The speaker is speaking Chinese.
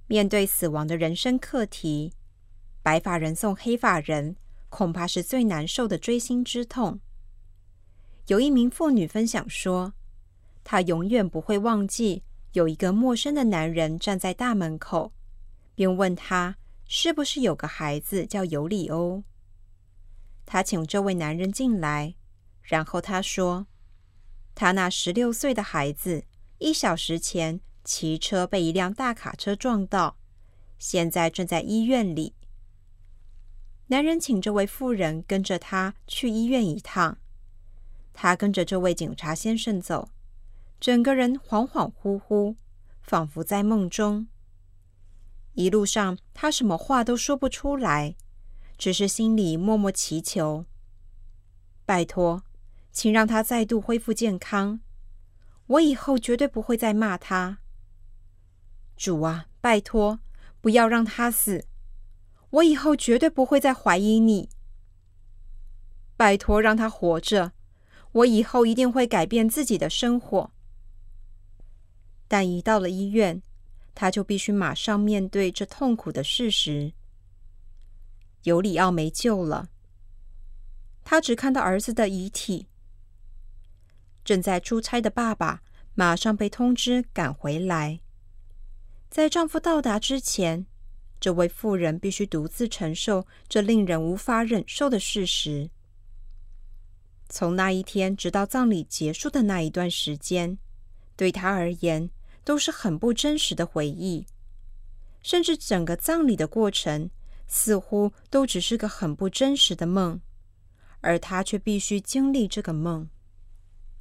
面对死亡的人生课题，白发人送黑发人恐怕是最难受的锥心之痛。有一名妇女分享说，她永远不会忘记有一个陌生的男人站在大门口，并问她是不是有个孩子叫尤里欧。她请这位男人进来，然后她说，她那16岁的孩子1小时前骑车被一辆大卡车撞到，现在正在医院里。男人请这位妇人跟着他去医院一趟。他跟着这位警察先生走，整个人恍恍惚惚，仿佛在梦中。一路上他什么话都说不出来，只是心里默默祈求，拜托，请让他再度恢复健康，我以后绝对不会再骂他。主啊，拜托，不要让他死，我以后绝对不会再怀疑你。拜托让他活着，我以后一定会改变自己的生活。但一到了医院，他就必须马上面对这痛苦的事实。尤里奥没救了，他只看到儿子的遗体。正在出差的爸爸马上被通知赶回来。在丈夫到达之前，这位妇人必须独自承受这令人无法忍受的事实。从那一天直到葬礼结束的那一段时间，对她而言都是很不真实的回忆，甚至整个葬礼的过程似乎都只是个很不真实的梦，而她却必须经历这个梦。